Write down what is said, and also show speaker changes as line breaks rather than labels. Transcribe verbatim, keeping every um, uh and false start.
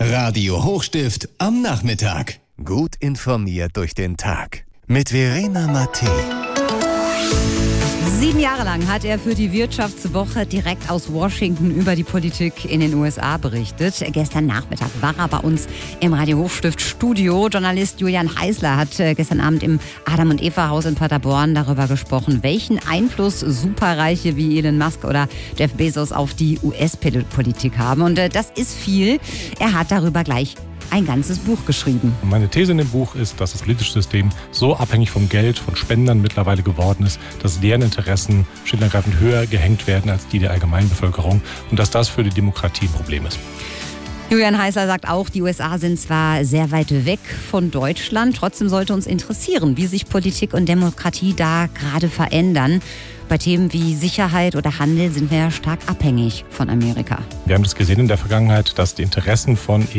Radio Hochstift am Nachmittag.
Gut informiert durch den Tag. Mit Verena Mattei.
Sieben Jahre lang hat er für die Wirtschaftswoche direkt aus Washington über die Politik in den U S A berichtet. Gestern Nachmittag war er bei uns im Radio Hochstift Studio. Journalist Julian Heißler hat gestern Abend im Adam und Eva Haus in Paderborn darüber gesprochen, welchen Einfluss Superreiche wie Elon Musk oder Jeff Bezos auf die U S-Politik haben. Und das ist viel. Er hat darüber gleich ein ganzes Buch geschrieben.
Meine These in dem Buch ist, dass das politische System so abhängig vom Geld von Spendern mittlerweile geworden ist, dass deren Interessen schlicht und ergreifend höher gehängt werden als die der allgemeinen Bevölkerung und dass das für die Demokratie ein Problem ist.
Julian Heißler sagt auch, die U S A sind zwar sehr weit weg von Deutschland, trotzdem sollte uns interessieren, wie sich Politik und Demokratie da gerade verändern. Bei Themen wie Sicherheit oder Handel sind wir ja stark abhängig von Amerika.
Wir haben das gesehen in der Vergangenheit, dass die Interessen von